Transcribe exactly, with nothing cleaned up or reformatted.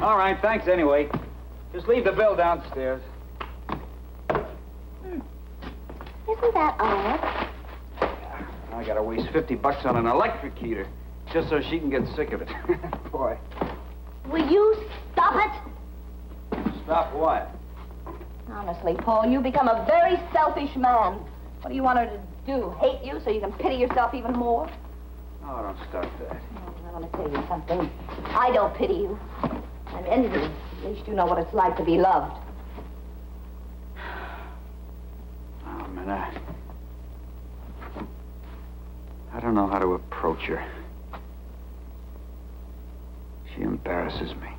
All right, thanks anyway. Just leave the bill downstairs. Hmm. Isn't that odd? I gotta waste fifty bucks on an electric heater just so she can get sick of it. Boy. Will you stop it? Stop what? Honestly, Paul, you become a very selfish man. What do you want her to do? Hate you so you can pity yourself even more? Oh, don't start that. Oh, I want to tell you something. I don't pity you. I'm envious. At least you know what it's like to be loved. Oh, man, I... I don't know how to approach her. She embarrasses me.